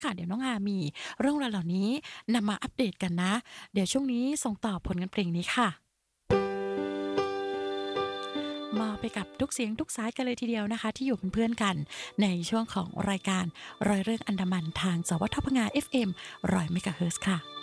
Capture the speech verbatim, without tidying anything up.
ค่ะเดี๋ยวน้องอามีเรื่องราวเหล่านี้นำมาอัปเดตกันนะเดี๋ยวช่วงนี้ส่งต่อผลงานเพลงนี้ค่ะมอบไปกับทุกเสียงทุกสายกันเลยทีเดียวนะคะที่อยู่เป็นเพื่อนกันในช่วงของรายการรอยเรื่องอันดามันทางสวท พังงา เอฟ เอ็ม หนึ่งร้อย เมกะเฮิรตซ์ค่ะ